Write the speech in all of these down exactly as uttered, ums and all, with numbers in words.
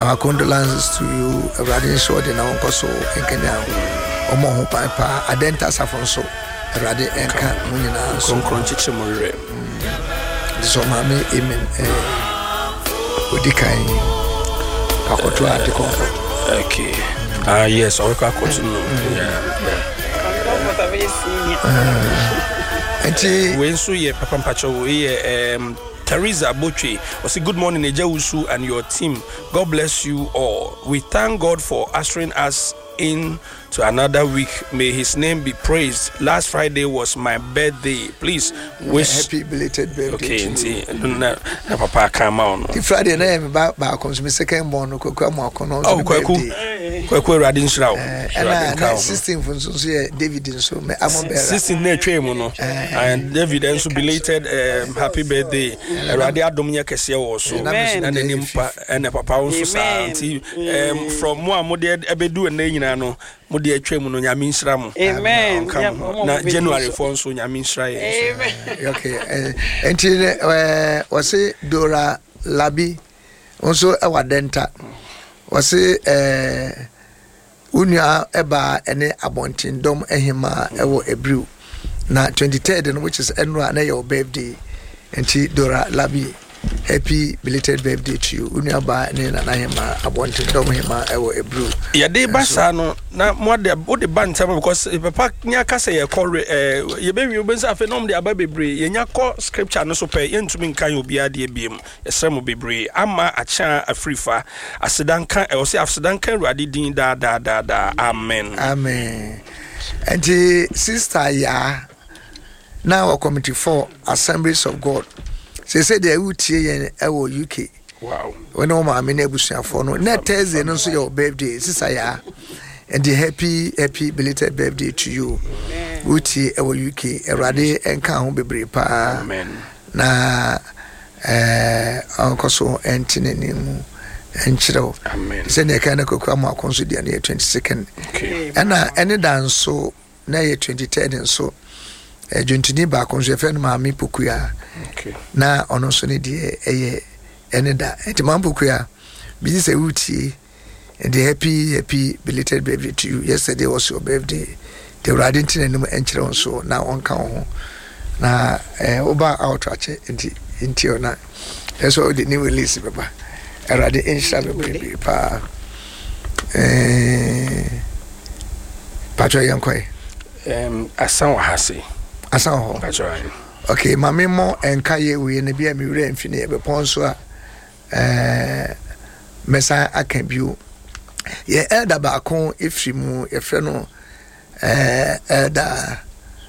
our condolences to you. Radin short in our coso in Kenya. Omo ho papa adenta safonso. Radin enka munina so crunchy more. So mama amen. Odikai akoto atiko. Okay. Ah yes, I will continue. Yeah. Enti when so ye papa mpacho we um Teresa Boche was a good morning Ejawusu and your team. God bless you all. We thank God for ushering us in to another week. May his name be praised. Last Friday was my birthday. Please wish happy belated birthday. Okay, na na papa come on. The Friday na ba ba consume second born kokwa mo akono so birthday. Kwaku Radin Shraw. And sixteen for so David so me amobera. sixteen na twa mu no. And David also belated um, happy birthday. Erade adom nya kese wo so. Na nanim pa na papa also sa um from mo amode ebedu na nyina no modi atwa mu no nyame nshira mu. Amen. Na January fourth so nyame nshira ye. Amen. Okay. Enti eh wase Dora Labi also ewadenta wase eh unia eba ene abontin dom ehima ewo ebrew na twenty-third no which is enra na your birthday. Enti Dora Labi, happy belated birthday to you. Unia ba ene na hima abontin dom hima ewo ebrew. Ya de basa no na mo de o de bantam because papa nya kase ye call eh ye be wi obensa afa no de aba bebre ye nya call scripture no so pe ye ntumi nkan obi ade biem esrem bebre ama acha afrifa asedanka e o se asedanka ruade din da da da da amen amen. And the sister ya now committee for Assemblies of God say say they would tie e wo U K. Wow. When all my many for no net Thursday no so your birthday sister ya and the happy happy belated birthday to you. Uti ewo U K erade enka ho bebre pa. Amen. Na eh ankoso entineni mu enchiro. Amen. Se ne kana kokwa mu akonso dia na twenty-second. Okay. Ana ene danso na ye twenty-third nso eh juntini ba akonso efe no maami pokuya. Okay. Na ono so ne die eye ene da enti mampokuya bi say uti and the happy happy belated birthday to you. Yesterday was your birthday. The riding tin and enchiro so now on count na eh oba outrache inti inti ona that's what the new release papa erade insha baby pa eh patro yankoi um asan wa hase asan ho patro. Okay mame mo enkaye we na bia me wura mfine e be ponso a eh mesa akanbiu ye elder baako efrimu efre no eh elder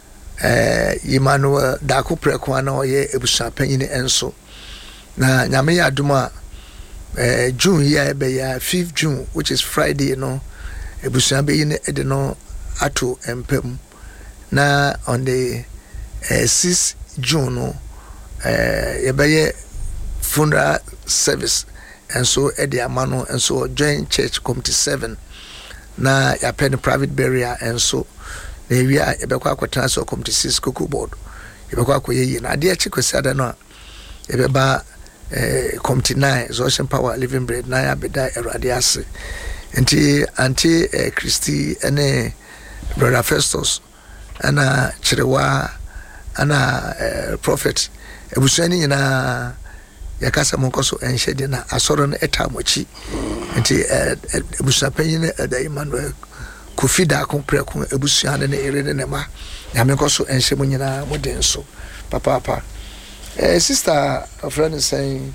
eh Emmanuel Dako Preko na oye ebusa panyin enso na nyame ya aduma eh June ya be ya fifth June which is Friday no ebusa be yin e de no ato empem na on the eh, sixth June no eh ye be ye funeral service and so at the amano and so joint church committee seven na ya pen private burial and so na we are ebekwa kwatana so committee six cocoa board ebekwa koye na ade achi kwasada no ebeba eh committee nine Ocean Power Living Bread na ya beda erade ase enti anti eh, Christy ene brother Festus ana chirewa ana eh, prophet ebusani nyina yakasa monkoso enhede na asoro na etamochi nti ebusa panyin da Emmanuel Kofida Kompreko ebusa na ere ne ma ya monkoso enhye munyina modenso papa papa eh sister a friend saying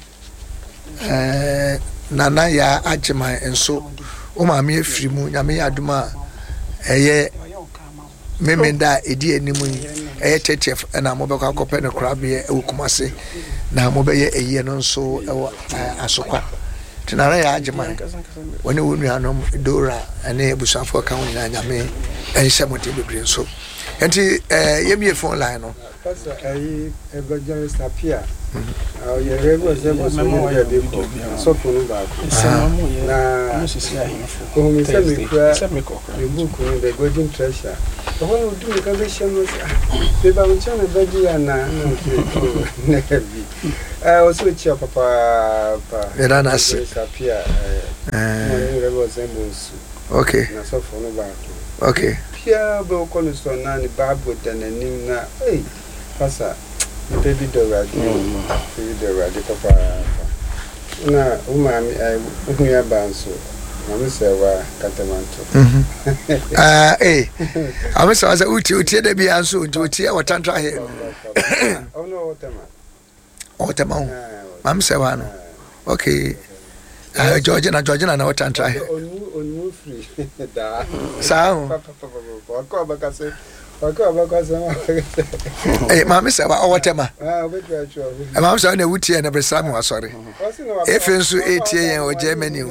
eh nana ya ajema enso o ma me afirimu nyame ya aduma eye memenda edi animu eye thirtieth na mo be kwa kope ne krabe ewukumase na mo be ye eye no nso ewo asokwa tinara ya ajema woni wonu anom Dora ane ebusafo ka woni na nyame enhye mote bebre nso enti eh yemie phone line no pastor ayi evangelist apia ah ye rego zebo so ye be ko so funu ba ko na ko mi se mi kra mi book ni the golden treasure ko ho du mi ka be shemo be ba uncha na ba di ana na ke bi eh o so chi papa pa era na se apia Mo rebel sembles. Okay. Na so for no back. Okay. Pia be ko no so na ni Bible dan anim na eh pasa baby do radio. Baby do radio papa. Na uma mi hu ya banso. Mami sewa katamanto. Mhm. Ah eh. Ami so say uti uti da bi anso uti e watantra he. Oh no otema. Otema. Mami sewa no. Okay. Ah Georgina Georgina na watantra he. Onu onu free. Da. Sao. Papa papa papa. Ko abakase. Ko abakase. Eh mami sewa otema. Ah we try to. Eh mami sewa na uti e na bresam wa sorry. If nso eighty years or Germany.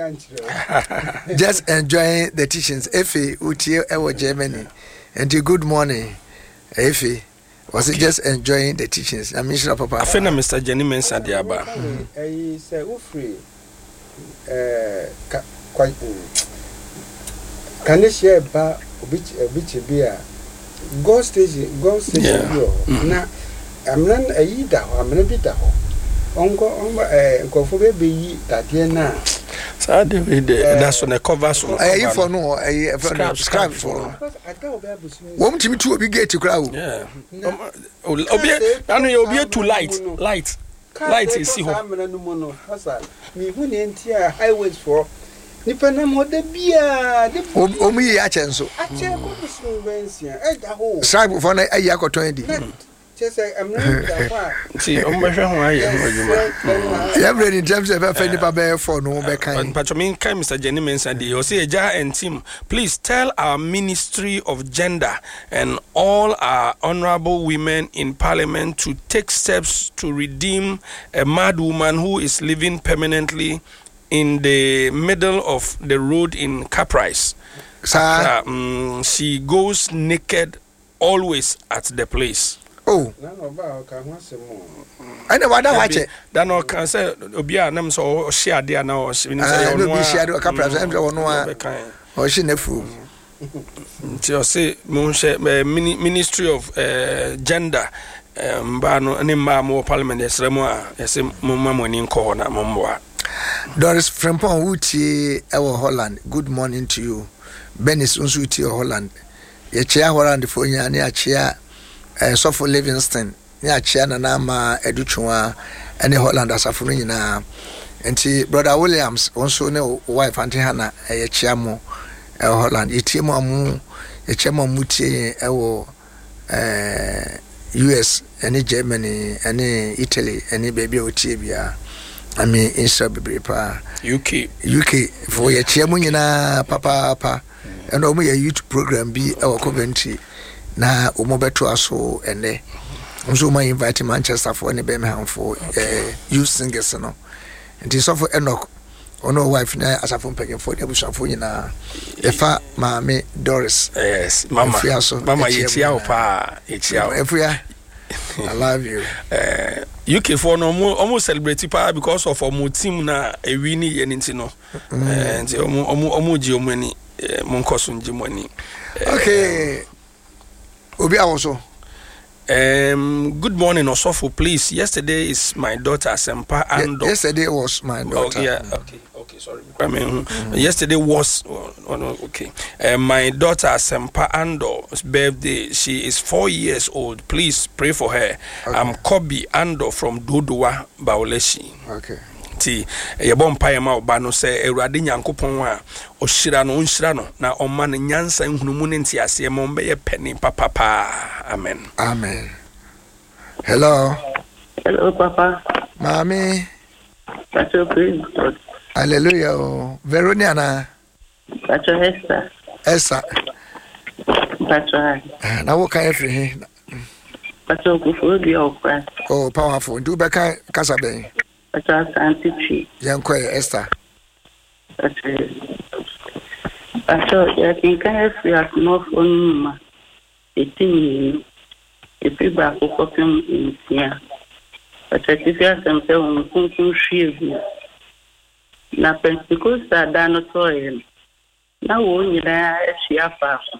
Just enjoying the teachings. Efe uti e wo Germany. And good morning. Efe was it just enjoying the teachings? I mean sure papa. I feel Mister Jenny Mensa Diaba. Eh say u free. Eh quite can you share ba obichi obichi bia go station go station yo na amran ayi da ho amran bi da ho ongo ongo eh nkofo be be yi tade na sa de that's on the cover so ayi for no ayi scrap for wom timi tu obi gate kra wo yeah obi anu ye obi too light light light is see ho amran no mo no hasa mi hu ne ntia highways for nipa na mo da bia de o mi ya chenso a che ko so bensia e da ho scrap for na ayi akoton di say I'm not that see on my friend why you ready in terms of any baba for no be kind but I mean kind Mister Jenny Mensa Di you say ja and team please tell our Ministry of Gender and all our honorable women in parliament to take steps to redeem a mad woman who is living permanently in the middle of the road in Caprice. Uh, um, she goes naked always at the place. Oh, no, no, but I want some more. I know what I watch it. Then I can say, Obia, Nam so share there now. She shared a couple of times or no, or she never. So say, Ministry of uh, Gender, um, Bano, and Mamo Parliament, yes, Remo, yes, Mamma in Corona, Mamboa. Doris Frempon Wuti, our Holland. Good morning to you. Benis Unsuti, Holland. Your chair, Holland, for you, and your chair. Uh, so for Livingston, yeah, Chiana Nama, Educhua, and the Holland as a Furina. And see, Brother Williams also know wife Auntie Hannah, a Chiamo, a Holland, Itimo Mu, a Chamo Muti, a U S, any Germany, any Italy, any baby Otibia. I mean, in Sabibripa, U K, U K for your Chiamunina, Papa, Papa, and only a youth program be our Coventry. Na umobeto aso ene nso ma invite Manchester for ne Birmingham for eh youth singers no nti so for Enoch ono wife na asafo pegen for the abusafo nyina efa maame Doris yes mama mama yetia opa yetia efia I love you eh U K for no almost celebrate pa because of our team na e win ye nti no eh nti omo omo omo ji omo ni monkoso nji moni okay Obi also. Um, good morning, Osofo. Please, yesterday is my daughter Sempa Ando. Ye- yesterday was my daughter. Oh, yeah, okay, okay, sorry. I mean, mm-hmm. Yesterday was oh, oh, no, okay. Uh, my daughter Sempa Ando's birthday. She is four years old. Please pray for her. Okay. I'm Kobe Ando from Dodowa, Baoleshi. Okay. Ti ye bom pa yema oba no se Awurade Nyankopon a ohira no onhira no na oma no nyansa nhunumu ne ntiase mo mbe ye peni papa pa amen amen. Hello. Hello papa. Mami. That's okay. Hallelujah. Oh. Veronia na. That's Esther. Esther. That's right. Na wo kan efri he. That's okay for the okra. Oh, powerful. Do be kan kasa ben. That's Auntie. Yanko Esther. That's it. That's all. I think I have to have no phone. Eighteen. If you back up of him in here. But if you have some film, thinking she na Pentecost are done soil. Now only there she have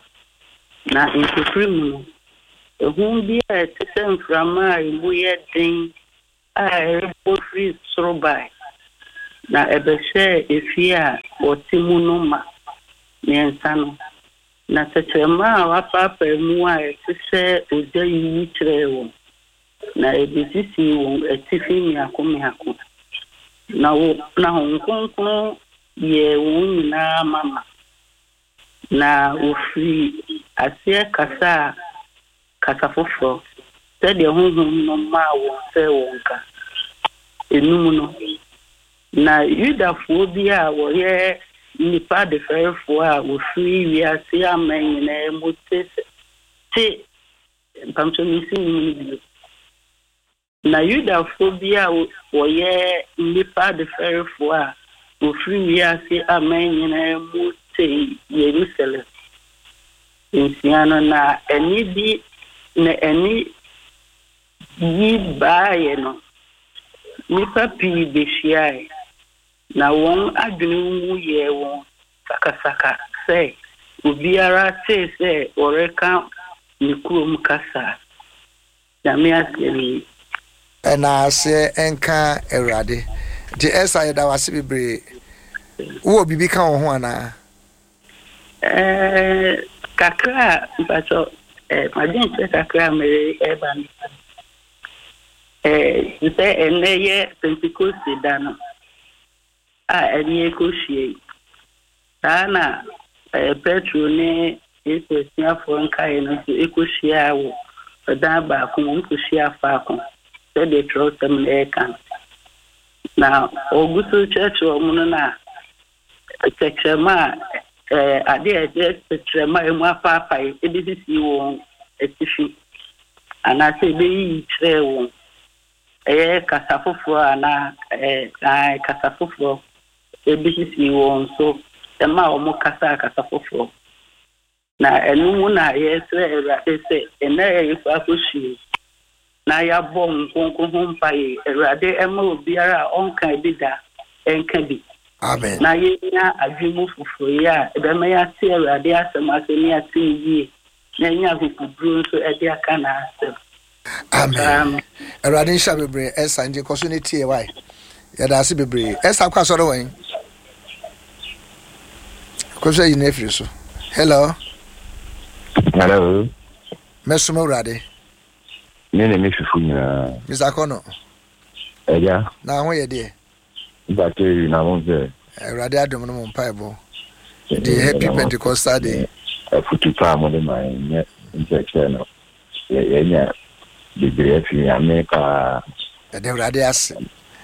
na into criminal. The home be a system from my weird thing. I report free throw by. na ebehwe efia otimu no ma nensa no na tetrema a wapapa mu a etse oja yi kirewo na ebisisi won etifi mi akomi akọ na wo na honkonkon ye won na mama na ofi asie kasa kasa foforo sede honhom no ma wo se wonka enum no na yudafo bi a wo ye nipa de ferefo a ofi wiase aman na mote te pamto misi ni bi na yudafo bi a wo ye nipa de ferefo a ofi wiase aman na mote Jerusalem insiano na eni bi na eni yi baaye no nipa pi behia na won adwenu ye won sakasaka say obiara say say oreka ni kurom kasa na me asemi na ase enka Ewurade di esa yeda wase bebre wo bibi ka wo ho ana eh kakra bato eh madin se kakra me eba ni eh ite eneye Pentecost dano a eni ekohie ana eh Petro ne ekosia fo nkai no ekohie awo dan ba ko mo ekohie afa ko se de trosem na kan na ogusu church o mu na tekema eh ade ade tekema emu afa afa edisi wo etifi ana se be yi tre wo eh kasafofo ana eh ai kasafofo ebisi wo so ema o mo kasa kasafofo na enu na yesre Ewurade se ena yefa koshi na ya bom konko hompaye Ewurade ema obiara onka bida enka bi amen na yenya adwemu fufo ya ebema ya ti Ewurade asema se ni ati yi na nya hukubru so ede aka na asem amen Ewurade nsha bebre esa nje koso ne tie wai ya da ase bebre esa kwa so wan koso yi na firi so hello hello mesuma Ewurade nene me fifu nyina Mister Kono eja na ho ye de battery na mo ze Ewurade adom no mo mpaebo the happy Pentecostal day futu pa mo de mai nye nche no ye nya de gre fi America de Ewurade ase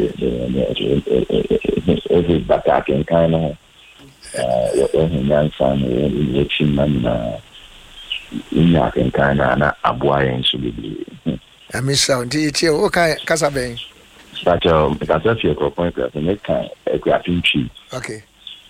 e bata ken kan no eh yo nyan san ye chimman na inya ken kan na aboa yen so bibli amisa ndi tie o kan kasa ben but um that's a few point that make kan e kwa pinchi okay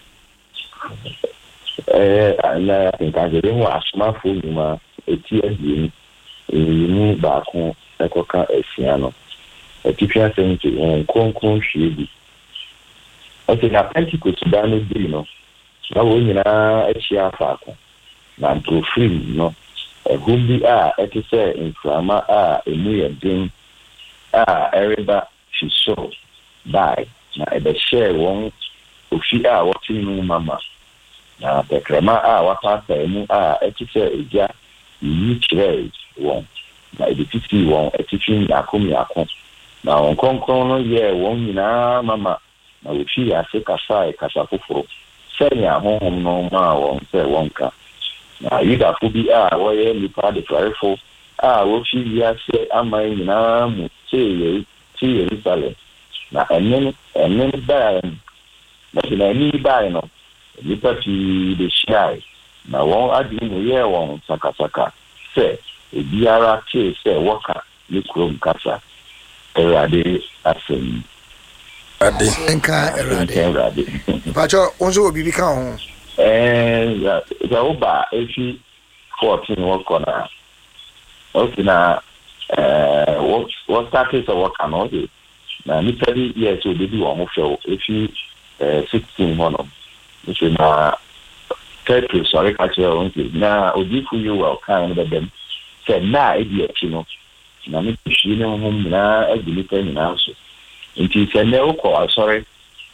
eh na ken kan de ho asma fo nyuma eti azin ni ba ko e ko ka esia no etipia senti on konkon hwiebi o se na Pentecost da no bi no na wo nyina achia fa ko na profil no ehumbi a etise inflama a emu ye din a ereba shiso bai na ebe share won ofi a woti nu mama na tekrema a wapasa emu a etise eja yi kire won na edifiti won etifi akomi akon na won konkon no ye won nyina mama na ofi ase kasa kasa foforo senya honhom no ma won se wonka na yuda fubi a woye nipa de ferefo a wo fi ya se amai nyina mu che che Jerusalem na enen enen ba na na ni ba no nipa fi de shai na won adi mu ye won saka saka se ebiara che se woka ni krom kasa Ewurade asem ade enka Ewurade pacho onzo obibi kan ho eh ya oba efi fourteen wako na okina eh what what started to work on all na ni thirty years o dey wo mo fe efi sixteen hono which na thirty sorry ka che o nti na odifu you well kan be dem say na e di achi no na mi shi ne mo na agilita ni na so nti se ne o ko sorry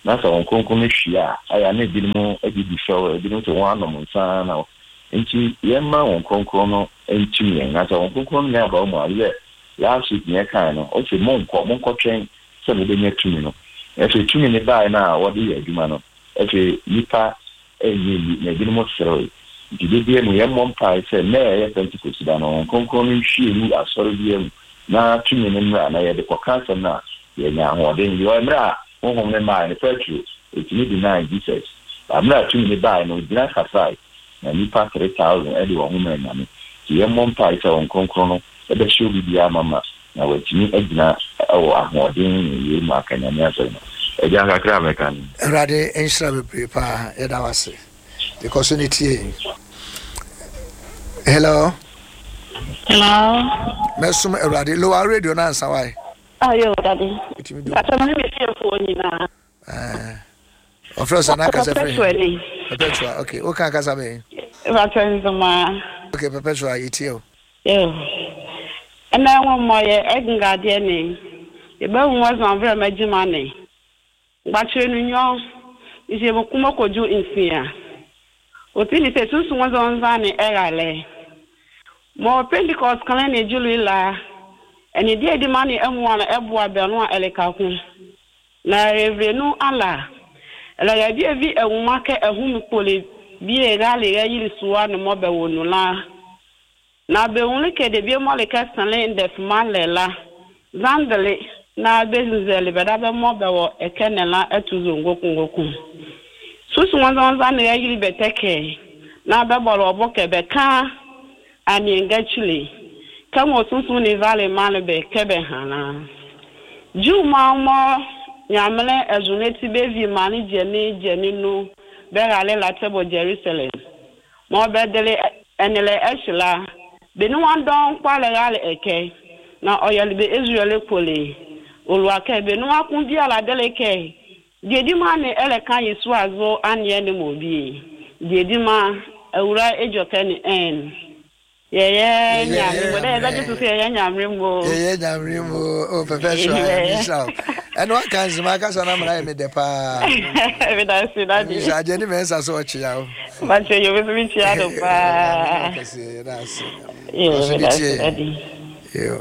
na sa won konkon no hwia aya na bi no agidi show bi no to one no nsa na nti yemma won konkon no entumi na sa won konkon no aba mo ale last week ne kan no o se mon ko mon ko twen se no be nyatumi no e fe tumi ne bai na wo de adwuma no e fe nipa enyi na bi no mo sero di de no yemma mpa se na e Pentecost da no konkon no hwie mu asoro bi am na tumi ne mra na ye de ko kansa na ye nya ho de ndi o mra ho ho ne mai ne petro it need deny Jesus amra tumi ne bai no dina kasai na nipa three thousand e de wo ho na nyame ye mpa se won konkon no e be show bi ya mama na watini agina awo ahoden ye ma kanyame aso no e ja kakra mekan rade ensra be prepare e da wase because unity. Hello. Hello. Mesum Erade lower radio na answer why. Ayo daddy. Ata me me feel for you na. Eh. Of course na ka se free. Perpetua. Okay, o kan ka sa me. Perpetua. Okay, Perpetua itio. Yeah. And I want my egga de ni. E ba won was on very much money. Ba chere nu nyo. Ise mo kuma koju infia. O ti ni se susu won zon zani erale. Mo Pentecost kan na July la eni dia di mani emu na ebu abenu a eleka ku na reverenu ala la ya dia vi ewuma ke ehum pole bi e gale ya yiri suwa no mo be wonu la na be wonu ke de bi mo le ka sanle ndef man le la zandele na be zele be da be mo be wo ekenela etuzo ngoku ngoku susu won zan ya yiri beteke na be bolo oboke be ka ani ngachili kama sunsun ni vale malbe kebe hana juma mo nyamle ezuneti bevi mani jeni jeni nu berale la tebo Jerusalem mo bedele enele eshla benu wandon kwale gale eke na oyalbe Israel pole oluake benu akun di ala deleke dedi mane ele kan Yesu azo anye ne mobi dedi ma ewura ejokani en yeah yeah yeah but I just say yeah nyamrimo yeah yeah nyamrimo oh professor Michelle and what kinds of markers na me me de pa evidence that is I just me say so chia o but you will be chia do pa that's yeah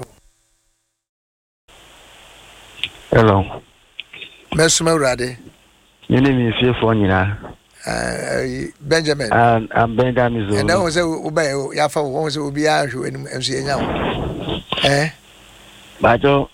hello Mesuma Urade my name is Fiefo nyina Uh, Benjamin. And I'm Benjamin Zolo. And then was a Ubay, Yafa, was will be out and M C now. Eh? Bajo,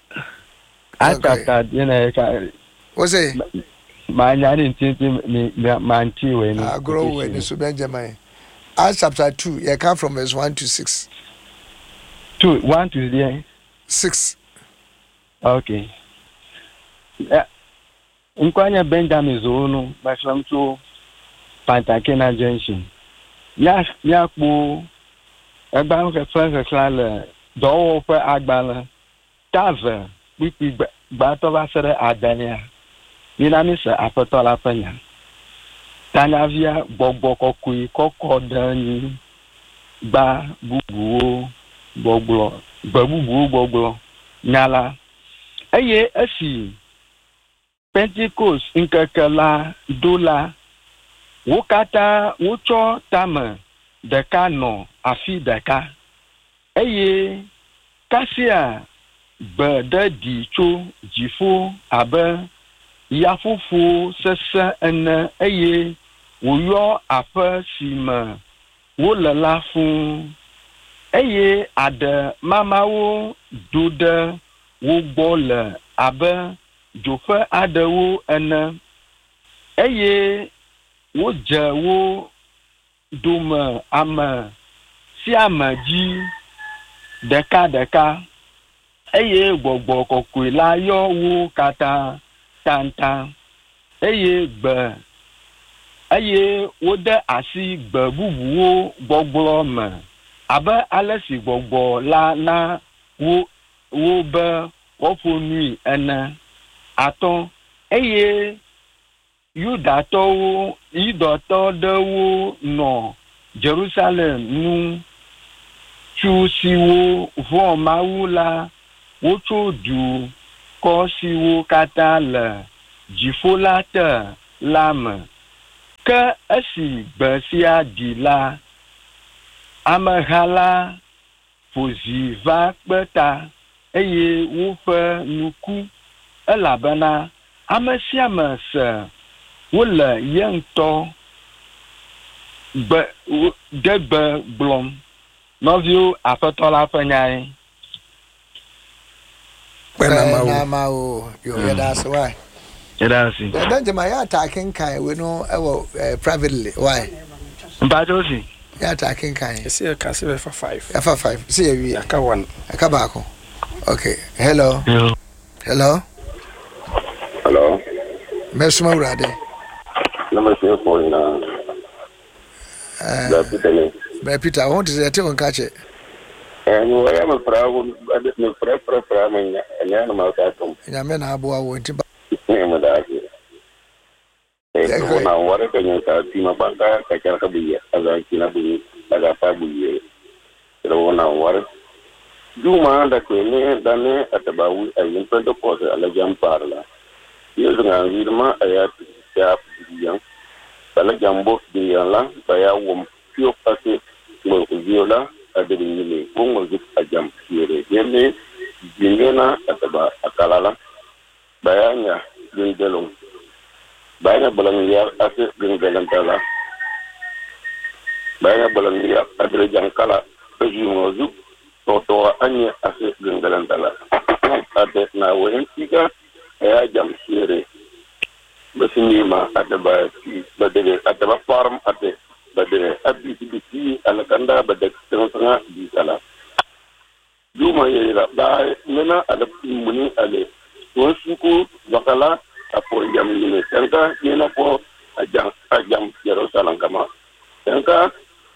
I thought, you know, was it? My nine me, man, tea when I grow when it's Benjamin. Acts chapter two, you come from verse one to six. Two, one to the six. Okay. Yeah. Nkwanya Benjamin Zolo by from to Pantakena Junction. Ya ya po egba nke France klale do for agbala tave we gba to ba sere adania. Ni na mi se apotola penya. Tanya via gbogbo kokui kokodani ba bubuo gbogbo babubuo gbogbo nyala. Eye asi Pentecost inkekela dola wokata wocho tama deka no afi deka eye kasia be de di cho jifo abe yafufu sese ene eye woyo ape sima wolela fun eye ade mamawo dode wo gbole abe jofe adewo ene eye wo je wo dome ame si ame ji deka deka eye gbogbo kokwe la yo wo kata tanta eye gbe eye wo de asi gbe bubu wo gbogbo me abe alesi gbogbo la na wo wo be wo fonui ene aton eye yudato wo idoto dewo no Jerusalem nu chusiwo vo maula wo chodu ko siwo kata le Jifolate lame ke esi besia di la amehala ƒozi va kpeta eye woƒe nuku elabena ame sia ame se wole ye ŋutɔ gbe degbe gblɔm nɔviwo aƒetɔ la ƒe nyae Benama o yo that's why. Yeda si. Don't you my attacking kind we know uh, privately why? Mbajosi. Ya attacking kind. You see a cassive for five. For five. See we. Aka one. Aka bako. Okay. Hello. Hello. Hello. Hello. Mesuma urade. Number two for na. Eh. Peter. Be Peter, I want to say on catch it. And I am a proud I did no prep for farming and animal cattle. Nyame na abo awo nti ba. Name of that. Eh, now what can you tell me about that? I can't be as I can be as I probably so now what? Do man that we need done at about a infant deposit a legend parlor. Using a readma, I have to sharp young. But jumbo the young by a woman, pure passive, viola. Adini ungo zip ajam kire yene jingena ataba akalala bayanya gingelong bayanya bolangya ase gingelantala bayanya bolangya adre jankala pejumo zup toto anye ase gingelantala ade na wen tiga ya jam kire basinima ataba badere ataba farm ate badere abi bisi alakanda badek tanga di sala duma yela ba mena ala muni ale wonsuku bakala apo jam ni tanga yena po ajam ajam Jerusalem kama tanga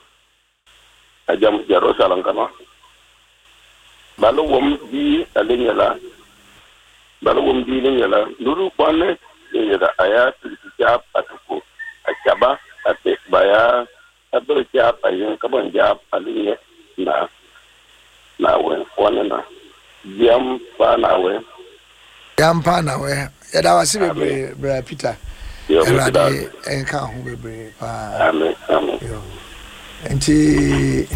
ajam Jerusalem kama balu wom di alengela balu wom di alengela nuru kwane yela aya tijap atuko akaba ate baya ado jap ayen kaban jap aliye na na we wana na jam pa na we jam pa na we ya da wasi bebre bra Peter yo rade enka ho bebre pa amen amen yo enti